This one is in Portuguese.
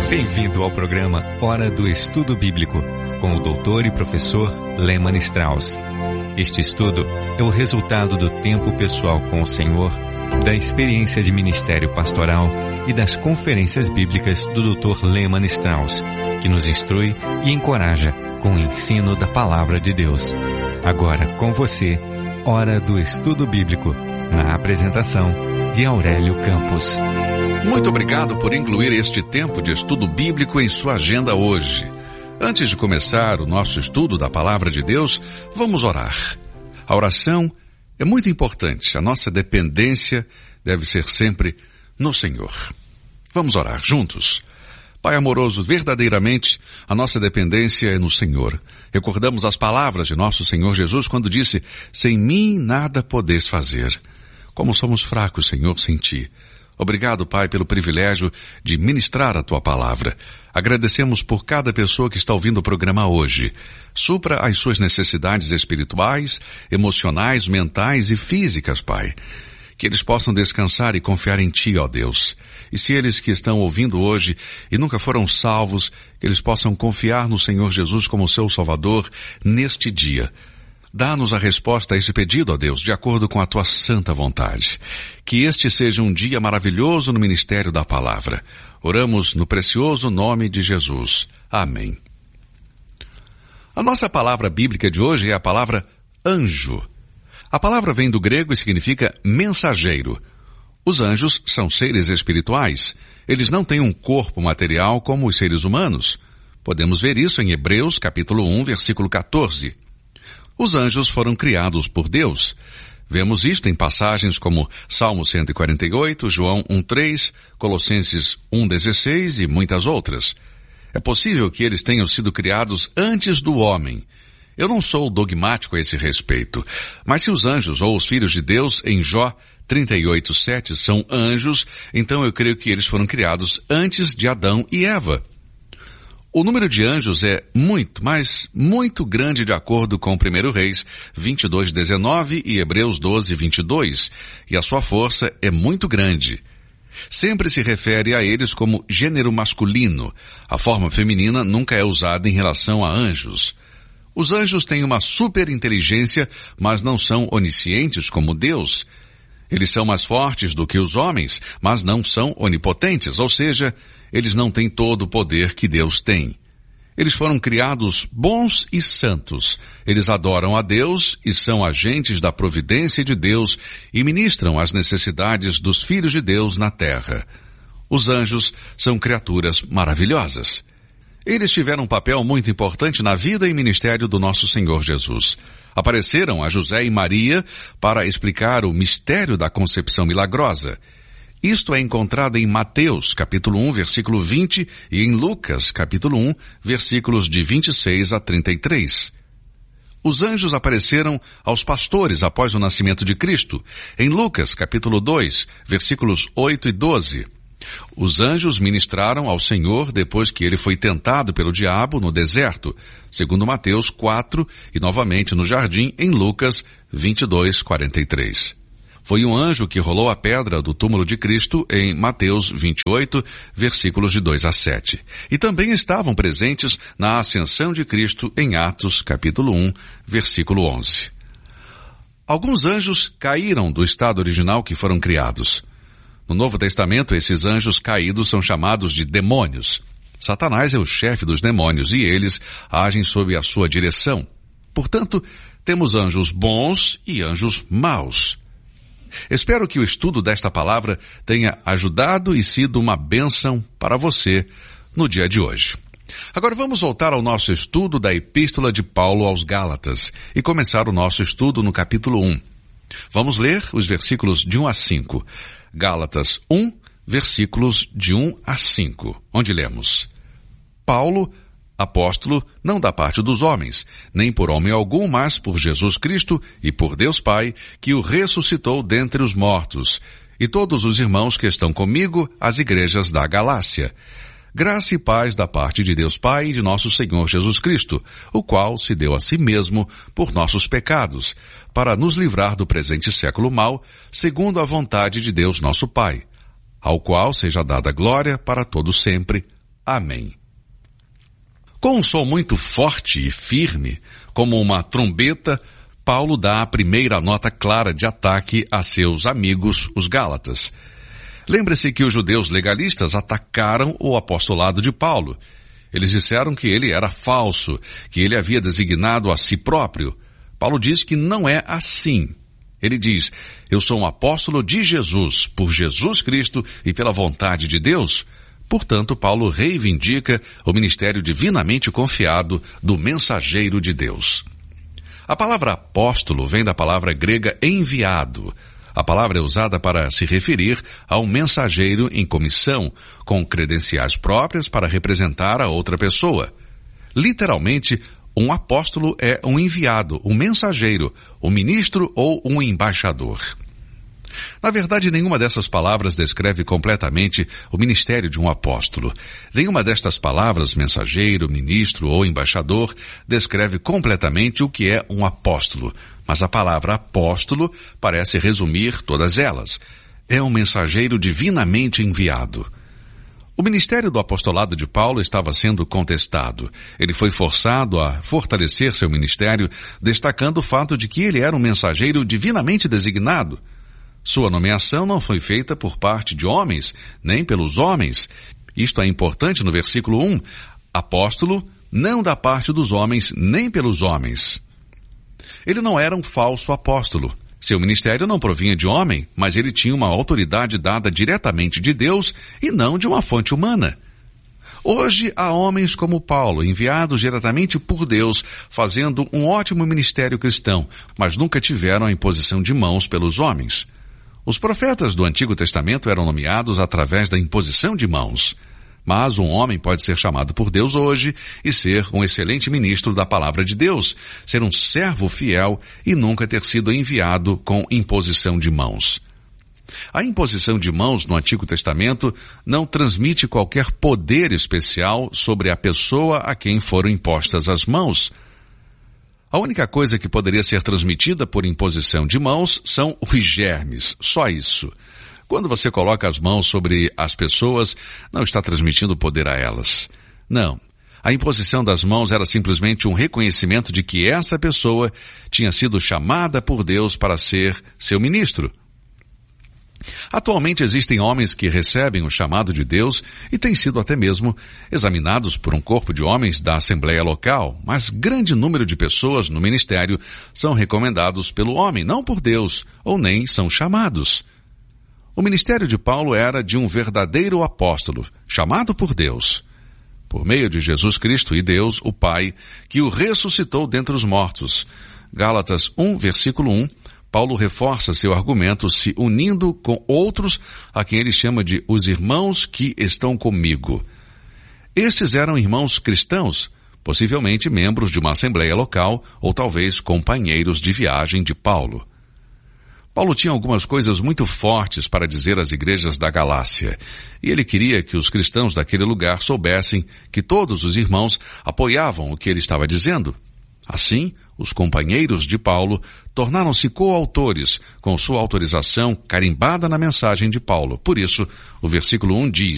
Bem-vindo ao programa Hora do Estudo Bíblico, com o doutor e professor Lehmann Strauss. Este estudo é o resultado do tempo pessoal com o Senhor, da experiência de ministério pastoral e das conferências bíblicas do Dr. Lehmann Strauss, que nos instrui e encoraja com o ensino da Palavra de Deus. Agora com você, Hora do Estudo Bíblico, na apresentação de Aurélio Campos. Muito obrigado por incluir este tempo de estudo bíblico em sua agenda hoje. Antes de começar o nosso estudo da Palavra de Deus, vamos orar. A oração é muito importante. A nossa dependência deve ser sempre no Senhor. Vamos orar juntos. Pai amoroso, verdadeiramente, a nossa dependência é no Senhor. Recordamos as palavras de nosso Senhor Jesus quando disse: sem mim nada podeis fazer. Como somos fracos, Senhor, sem Ti. Obrigado, Pai, pelo privilégio de ministrar a Tua Palavra. Agradecemos por cada pessoa que está ouvindo o programa hoje. Supra as suas necessidades espirituais, emocionais, mentais e físicas, Pai. Que eles possam descansar e confiar em Ti, ó Deus. E se eles que estão ouvindo hoje e nunca foram salvos, que eles possam confiar no Senhor Jesus como seu Salvador neste dia. Dá-nos a resposta a esse pedido, ó Deus, de acordo com a Tua santa vontade. Que este seja um dia maravilhoso no ministério da Palavra. Oramos no precioso nome de Jesus. Amém. A nossa palavra bíblica de hoje é a palavra anjo. A palavra vem do grego e significa mensageiro. Os anjos são seres espirituais. Eles não têm um corpo material como os seres humanos. Podemos ver isso em Hebreus, capítulo 1, versículo 14. Os anjos foram criados por Deus. Vemos isto em passagens como Salmo 148, João 1:3, Colossenses 1:16 e muitas outras. É possível que eles tenham sido criados antes do homem. Eu não sou dogmático a esse respeito, mas se os anjos ou os filhos de Deus em Jó 38:7 são anjos, então eu creio que eles foram criados antes de Adão e Eva. O número de anjos é muito, mas muito grande de acordo com 1 Reis 22:19 e Hebreus 12:22, e a sua força é muito grande. Sempre se refere a eles como gênero masculino. A forma feminina nunca é usada em relação a anjos. Os anjos têm uma superinteligência, mas não são oniscientes como Deus. Eles são mais fortes do que os homens, mas não são onipotentes, ou seja, eles não têm todo o poder que Deus tem. Eles foram criados bons e santos. Eles adoram a Deus e são agentes da providência de Deus e ministram as necessidades dos filhos de Deus na terra. Os anjos são criaturas maravilhosas. Eles tiveram um papel muito importante na vida e ministério do nosso Senhor Jesus. Apareceram a José e Maria para explicar o mistério da concepção milagrosa. Isto é encontrado em Mateus, capítulo 1, versículo 20, e em Lucas, capítulo 1, versículos de 26 a 33. Os anjos apareceram aos pastores após o nascimento de Cristo, em Lucas, capítulo 2, versículos 8 e 12. Os anjos ministraram ao Senhor depois que ele foi tentado pelo diabo no deserto, segundo Mateus 4, e novamente no jardim, em Lucas 22:43. Foi um anjo que rolou a pedra do túmulo de Cristo em Mateus 28, versículos de 2 a 7. E também estavam presentes na ascensão de Cristo em Atos, capítulo 1, versículo 11. Alguns anjos caíram do estado original que foram criados. No Novo Testamento, esses anjos caídos são chamados de demônios. Satanás é o chefe dos demônios e eles agem sob a sua direção. Portanto, temos anjos bons e anjos maus. Espero que o estudo desta palavra tenha ajudado e sido uma bênção para você no dia de hoje. Agora vamos voltar ao nosso estudo da Epístola de Paulo aos Gálatas e começar o nosso estudo no capítulo 1. Vamos ler os versículos de 1 a 5. Gálatas 1, versículos de 1 a 5, onde lemos: Paulo, apóstolo, não da parte dos homens, nem por homem algum, mas por Jesus Cristo e por Deus Pai, que o ressuscitou dentre os mortos, e todos os irmãos que estão comigo, as igrejas da Galácia. Graça e paz da parte de Deus Pai e de nosso Senhor Jesus Cristo, o qual se deu a si mesmo por nossos pecados, para nos livrar do presente século mau, segundo a vontade de Deus nosso Pai, ao qual seja dada glória para todo sempre. Amém. Com um som muito forte e firme, como uma trombeta, Paulo dá a primeira nota clara de ataque a seus amigos, os Gálatas. Lembre-se que os judeus legalistas atacaram o apostolado de Paulo. Eles disseram que ele era falso, que ele havia designado a si próprio. Paulo diz que não é assim. Ele diz: eu sou um apóstolo de Jesus, por Jesus Cristo e pela vontade de Deus. Portanto, Paulo reivindica o ministério divinamente confiado do mensageiro de Deus. A palavra apóstolo vem da palavra grega enviado. A palavra é usada para se referir a um mensageiro em comissão, com credenciais próprias para representar a outra pessoa. Literalmente, um apóstolo é um enviado, um mensageiro, um ministro ou um embaixador. Na verdade, nenhuma dessas palavras descreve completamente o ministério de um apóstolo. Nenhuma destas palavras, mensageiro, ministro ou embaixador, descreve completamente o que é um apóstolo. Mas a palavra apóstolo parece resumir todas elas. É um mensageiro divinamente enviado. O ministério do apostolado de Paulo estava sendo contestado. Ele foi forçado a fortalecer seu ministério, destacando o fato de que ele era um mensageiro divinamente designado. Sua nomeação não foi feita por parte de homens, nem pelos homens. Isto é importante no versículo 1. Apóstolo, não da parte dos homens, nem pelos homens. Ele não era um falso apóstolo. Seu ministério não provinha de homem, mas ele tinha uma autoridade dada diretamente de Deus e não de uma fonte humana. Hoje há homens como Paulo, enviados diretamente por Deus, fazendo um ótimo ministério cristão, mas nunca tiveram a imposição de mãos pelos homens. Os profetas do Antigo Testamento eram nomeados através da imposição de mãos. Mas um homem pode ser chamado por Deus hoje e ser um excelente ministro da palavra de Deus, ser um servo fiel e nunca ter sido enviado com imposição de mãos. A imposição de mãos no Antigo Testamento não transmite qualquer poder especial sobre a pessoa a quem foram impostas as mãos. A única coisa que poderia ser transmitida por imposição de mãos são os germes, só isso. Quando você coloca as mãos sobre as pessoas, não está transmitindo poder a elas. Não. A imposição das mãos era simplesmente um reconhecimento de que essa pessoa tinha sido chamada por Deus para ser seu ministro. Atualmente existem homens que recebem o chamado de Deus e têm sido até mesmo examinados por um corpo de homens da Assembleia Local, mas grande número de pessoas no ministério são recomendados pelo homem, não por Deus, ou nem são chamados. O ministério de Paulo era de um verdadeiro apóstolo, chamado por Deus, por meio de Jesus Cristo e Deus, o Pai, que o ressuscitou dentre os mortos. Gálatas 1, versículo 1, Paulo reforça seu argumento se unindo com outros a quem ele chama de os irmãos que estão comigo. Estes eram irmãos cristãos, possivelmente membros de uma assembleia local ou talvez companheiros de viagem de Paulo. Paulo tinha algumas coisas muito fortes para dizer às igrejas da Galácia, e ele queria que os cristãos daquele lugar soubessem que todos os irmãos apoiavam o que ele estava dizendo. Assim, os companheiros de Paulo tornaram-se coautores, com sua autorização carimbada na mensagem de Paulo. Por isso, o versículo 1 diz: